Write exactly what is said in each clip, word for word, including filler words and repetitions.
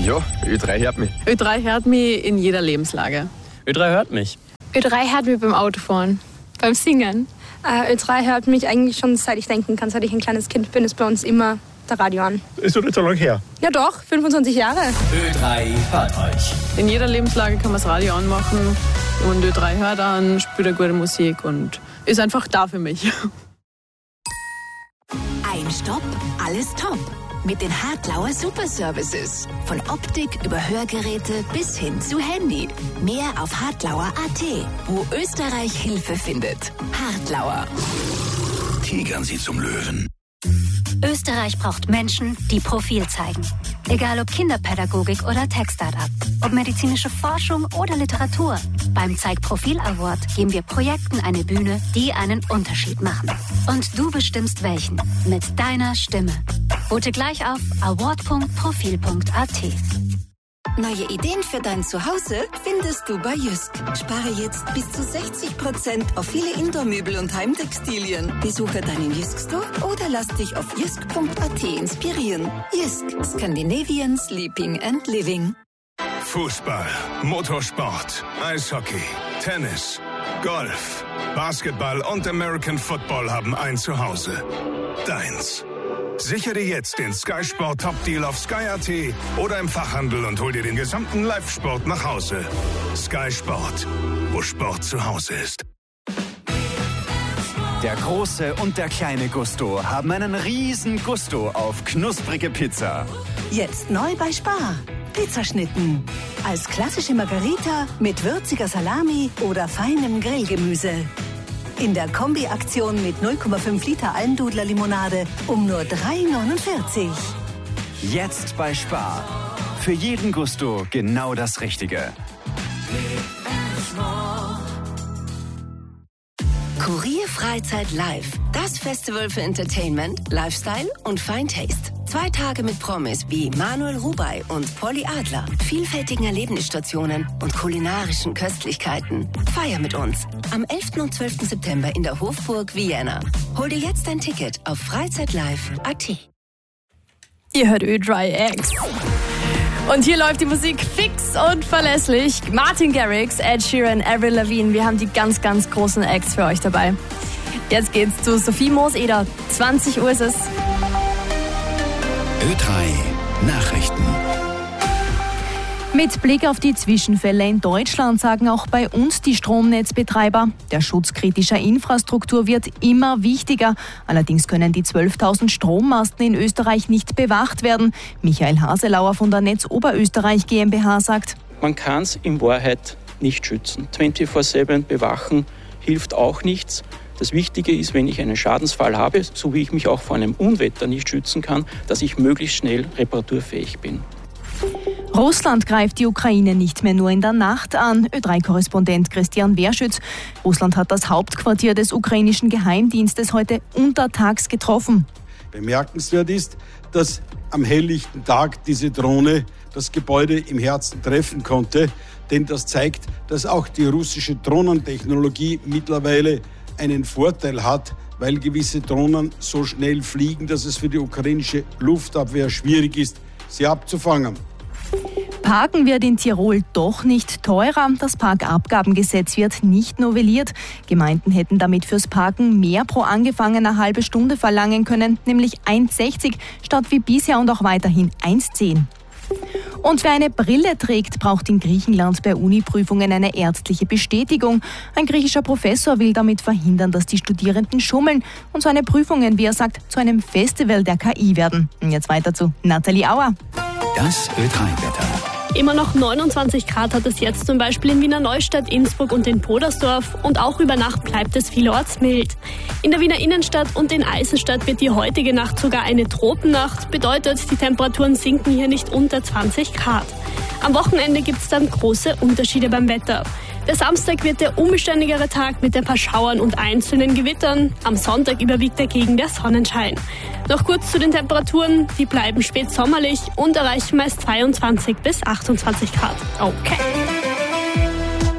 Ja, Ö drei hört mich. Ö drei hört mich in jeder Lebenslage. Ö drei hört mich. Ö drei hört mich beim Autofahren, beim Singen. Äh, Ö drei hört mich eigentlich schon seit ich denken kann, seit ich ein kleines Kind bin, ist bei uns immer der Radio an. Ist doch nicht so lange her. Ja doch, fünfundzwanzig Jahre. Ö drei hört euch. In jeder Lebenslage kann man das Radio anmachen und Ö drei hört an, spielt eine gute Musik und ist einfach da für mich. Ein Stopp, alles top. Mit den Hartlauer Superservices. Von Optik über Hörgeräte bis hin zu Handy. Mehr auf hartlauer punkt at, wo Österreich Hilfe findet. Hartlauer. Tigern Sie zum Löwen. Österreich braucht Menschen, die Profil zeigen. Egal ob Kinderpädagogik oder Tech-Startup, ob medizinische Forschung oder Literatur. Beim Zeig Profil Award geben wir Projekten eine Bühne, die einen Unterschied machen. Und du bestimmst welchen. Mit deiner Stimme. Vote gleich auf award punkt profil punkt at. Neue Ideen für dein Zuhause findest du bei Jysk. Spare jetzt bis zu sechzig Prozent auf viele Indoor-Möbel und Heimtextilien. Besuche deinen Jysk-Store oder lass dich auf jysk punkt at inspirieren. Jysk, Scandinavian Sleeping and Living. Fußball, Motorsport, Eishockey, Tennis, Golf, Basketball und American Football haben ein Zuhause. Deins. Sichere dir jetzt den Sky Sport Top Deal auf sky punkt at oder im Fachhandel und hol dir den gesamten Live-Sport nach Hause. Sky Sport, wo Sport zu Hause ist. Der große und der kleine Gusto haben einen riesen Gusto auf knusprige Pizza. Jetzt neu bei Spar. Pizzaschnitten. Als klassische Margarita mit würziger Salami oder feinem Grillgemüse. In der Kombi-Aktion mit null Komma fünf Liter Almdudler-Limonade um nur drei neunundvierzig. Jetzt bei Spar. Für jeden Gusto genau das Richtige. Kurier Freizeit Live. Das Festival für Entertainment, Lifestyle und Fine Taste. Zwei Tage mit Promis wie Manuel Rubey und Polly Adler, vielfältigen Erlebnisstationen und kulinarischen Köstlichkeiten. Feier mit uns am elften und zwölften September in der Hofburg Vienna. Hol dir jetzt dein Ticket auf freizeitlive punkt at. Ihr hört Ö drei X. Und hier läuft die Musik fix und verlässlich. Martin Garrix, Ed Sheeran, Avril Lavigne. Wir haben die ganz, ganz großen Acts für euch dabei. Jetzt geht's zu Sophie Moos-Eder. zwanzig Uhr ist es. Ö drei Nachrichten. Mit Blick auf die Zwischenfälle in Deutschland sagen auch bei uns die Stromnetzbetreiber, der Schutz kritischer Infrastruktur wird immer wichtiger. Allerdings können die zwölftausend Strommasten in Österreich nicht bewacht werden. Michael Haselauer von der Netz Oberösterreich GmbH sagt: Man kann es in Wahrheit nicht schützen. vierundzwanzig sieben bewachen hilft auch nichts. Das Wichtige ist, wenn ich einen Schadensfall habe, so wie ich mich auch vor einem Unwetter nicht schützen kann, dass ich möglichst schnell reparaturfähig bin. Russland greift die Ukraine nicht mehr nur in der Nacht an. Ö drei Korrespondent Christian Werschütz. Russland hat das Hauptquartier des ukrainischen Geheimdienstes heute untertags getroffen. Bemerkenswert ist, dass am helllichten Tag diese Drohne das Gebäude im Herzen treffen konnte. Denn das zeigt, dass auch die russische Drohnentechnologie mittlerweile einen Vorteil hat, weil gewisse Drohnen so schnell fliegen, dass es für die ukrainische Luftabwehr schwierig ist, sie abzufangen. Parken wird in Tirol doch nicht teurer. Das Parkabgabengesetz wird nicht novelliert. Gemeinden hätten damit fürs Parken mehr pro angefangene halbe Stunde verlangen können, nämlich eins sechzig statt wie bisher und auch weiterhin eins zehn. Und wer eine Brille trägt, braucht in Griechenland bei Uniprüfungen eine ärztliche Bestätigung. Ein griechischer Professor will damit verhindern, dass die Studierenden schummeln und seine Prüfungen, wie er sagt, zu einem Festival der K I werden. Und jetzt weiter zu Nathalie Auer. Das Ö drei Wetter. Immer noch neunundzwanzig Grad hat es jetzt zum Beispiel in Wiener Neustadt, Innsbruck und in Podersdorf. Und auch über Nacht bleibt es vielorts mild. In der Wiener Innenstadt und in Eisenstadt wird die heutige Nacht sogar eine Tropennacht. Bedeutet, die Temperaturen sinken hier nicht unter zwanzig Grad. Am Wochenende gibt es dann große Unterschiede beim Wetter. Der Samstag wird der unbeständigere Tag mit ein paar Schauern und einzelnen Gewittern. Am Sonntag überwiegt dagegen der Sonnenschein. Noch kurz zu den Temperaturen. Die bleiben spätsommerlich und erreichen meist zweiundzwanzig bis achtundzwanzig Grad. Okay.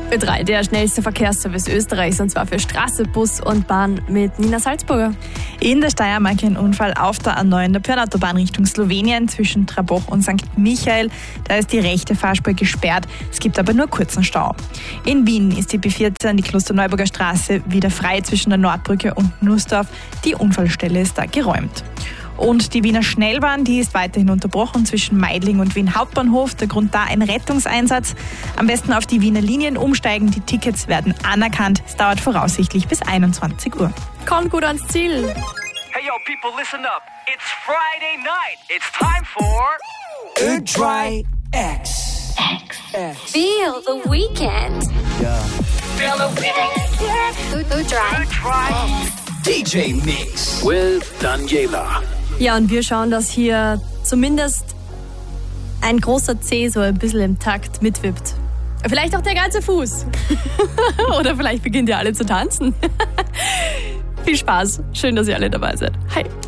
Ö drei, der schnellste Verkehrsservice Österreichs, und zwar für Straße, Bus und Bahn mit Nina Salzburger. In der Steiermark ein Unfall auf der A neun der Pörnautobahn Richtung Slowenien zwischen Traboch und Sankt Michael. Da ist die rechte Fahrspur gesperrt. Es gibt aber nur kurzen Stau. In Wien ist die B vierzehn, die Klosterneuburger Straße, wieder frei zwischen der Nordbrücke und Nussdorf. Die Unfallstelle ist da geräumt. Und die Wiener Schnellbahn, die ist weiterhin unterbrochen zwischen Meidling und Wien Hauptbahnhof. Der Grund da ein Rettungseinsatz. Am besten auf die Wiener Linien umsteigen. Die Tickets werden anerkannt. Es dauert voraussichtlich bis einundzwanzig Uhr. Kommt gut ans Ziel. Hey yo, people, listen up. It's Friday night. It's time for Ö drei X. X. Feel the weekend. Yeah. Feel the weekend. Ö drei D J Mix with Daniela. Ja, und wir schauen, dass hier zumindest ein großer Zeh so ein bisschen im Takt mitwippt. Vielleicht auch der ganze Fuß. Oder vielleicht beginnt ihr alle zu tanzen. Viel Spaß. Schön, dass ihr alle dabei seid. Hi.